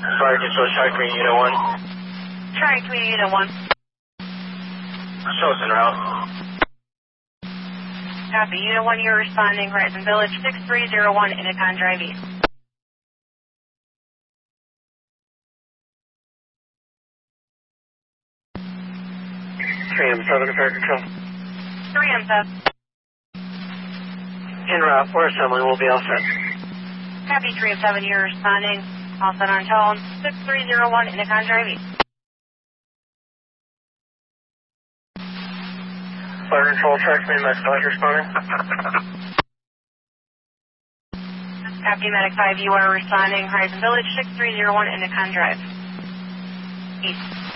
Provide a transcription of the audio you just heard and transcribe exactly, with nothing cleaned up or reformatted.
Fire Control, Tri Community Unit one. Tri Community Unit one. Show us en route. Copy. Unit one, you're responding. Horizon Village six three zero one, Innicon Drive East. three M seven, Fire Control. three M seven. En route, we're assembling, we'll be all set. Copy. three M seven, you're responding. All set on tone. six three zero one, Innicon Drive East. Fire Control, Tri Community Medic five, responding. Copy. Medic five, you are responding. Horizon Village six three zero one, Innicon Drive East.